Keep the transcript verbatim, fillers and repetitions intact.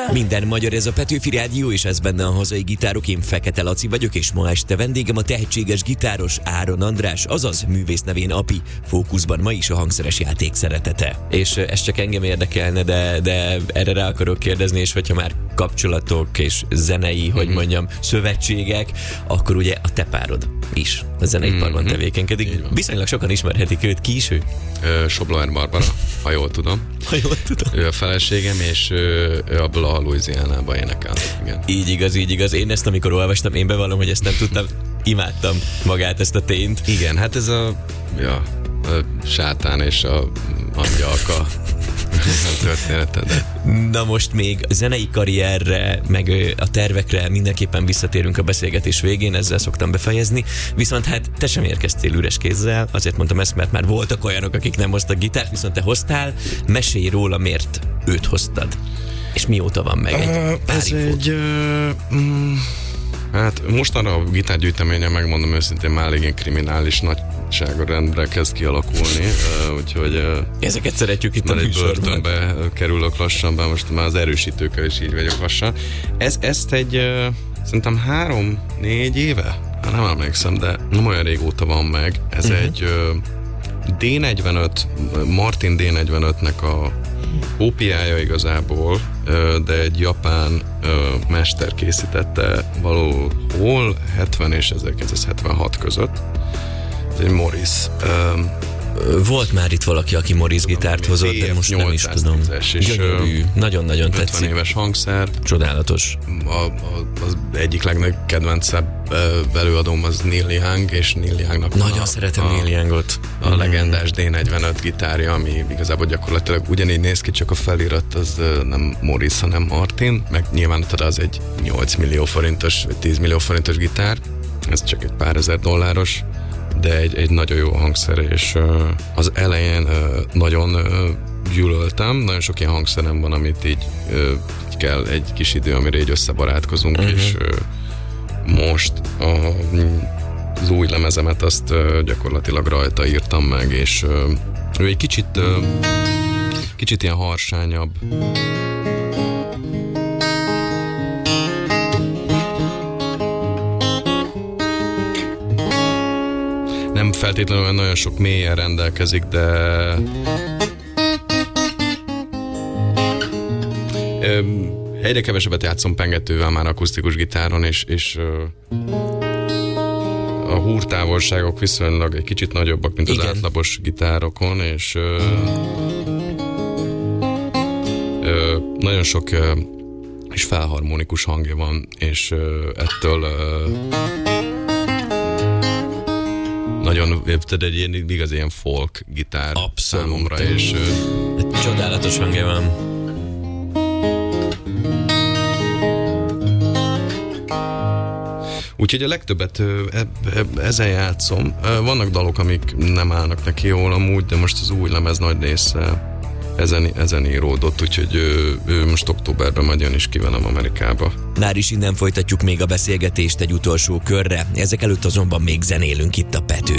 Minden magyar, ez a Petőfi Rádió, és ez benne a hazai gitárok. Én Fekete Laci vagyok, és ma este vendégem a tehetséges gitáros Áron András, azaz művész nevén Api. Fókuszban ma is a hangszeres játék szeretete. És ez csak engem érdekelne, de, de erre rá akarok kérdezni, és hogyha már kapcsolatok és zenei, mm-hmm. hogy mondjam, szövetségek, akkor ugye a te párod is a zeneiparban mm-hmm. tevékenykedik. Viszonylag sokan ismerhetik őt. Ki is ő? Sobloer Barbara, ha jól tudom. Ha jól tudom. Ő a feleségem, és ő, ő abból a Louisianában énekel. Igen. Így igaz, így igaz. Én ezt amikor olvastam, én bevallom, hogy ezt nem tudtam. Imádtam magát, ezt a tényt. Igen, hát ez a, ja, a sátán és a angyalka története. De... Na most még a zenei karrierre, meg a tervekre mindenképpen visszatérünk a beszélgetés végén, ezzel szoktam befejezni. Viszont hát te sem érkeztél üres kézzel, azért mondtam ezt, mert már voltak olyanok, akik nem hoztak gitárt, viszont te hoztál. Mesélj róla, miért őt hoztad. És mióta van meg egy uh, pár Ez infót. egy... Uh, mm, hát mostanra a gitárgyűjteménye, megmondom őszintén, már eléggé kriminális nagyságrendre kezd kialakulni, uh, úgyhogy... Uh, Ezeket szeretjük itt a műsorban. Börtönbe kerülök lassan, bár most már az erősítőkkel is így vagyok lassan. Ez, ezt egy, uh, szerintem három-négy éve? Hát nem emlékszem, de nem olyan régóta van meg. Ez uh-huh. egy uh, dé negyvenöt, Martin dé negyvenötnek a kópiája igazából, de egy japán mester készítette valahol hetven és ezerkilencszázhetvenhat között. Ez egy Morris. Volt már itt valaki, aki Morris gitárt hozott, de most nem is tudom. Gyönyörű, nagyon-nagyon tetszik. ötven éves hangszer. Csodálatos. A, a, az egyik legkedvencebb előadóm az Neil Young, és Neil Youngnak nagyon a, szeretem a, Neil Youngot. A legendás dé negyvenöt gitárja, ami igazából gyakorlatilag ugyanígy néz ki, csak a felirat az nem Morris, hanem Martin, meg nyilván az egy nyolc millió forintos, vagy tíz millió forintos gitár, ez csak egy pár ezer dolláros, de egy, egy nagyon jó hangszer, és uh, az elején uh, nagyon uh, gyűlöltem, nagyon sok ilyen hangszerem van, amit így, uh, így kell egy kis idő, amire így összebarátkozunk, uh-huh. és uh, most a, az új lemezemet azt uh, gyakorlatilag rajta írtam meg, és uh, ő egy kicsit uh, kicsit ilyen harsányabb. Nem feltétlenül nagyon sok mélyen rendelkezik, de egyre kevesebbet játszom pengetővel már akusztikus gitáron, és, és a húrtávolságok viszonylag egy kicsit nagyobbak, mint az Igen. átlagos gitárokon, és ö, ö, nagyon sok ö, és felharmonikus hangja van, és ö, ettől ö, nagyon, tehát egy ilyen, igaz, ilyen folk gitár Abszolút. Számomra, és... Ö, csodálatos hangja van. Úgyhogy a legtöbbet e, e, ezen játszom. Vannak dalok, amik nem állnak neki jól amúgy, de most az új lemez nagy része ezen, ezen íródott, úgyhogy ő, ő most októberben majd jön is ki velem Amerikába. Már is innen folytatjuk még a beszélgetést egy utolsó körre. Ezek előtt azonban még zenélünk itt a Petőfi